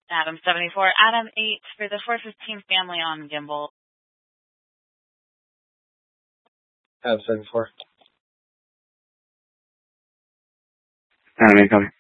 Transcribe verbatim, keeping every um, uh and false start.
Adam seventy-four. Adam eight for the four fifteen family on gimbal. Adam seventy-four. Adam eight, copy.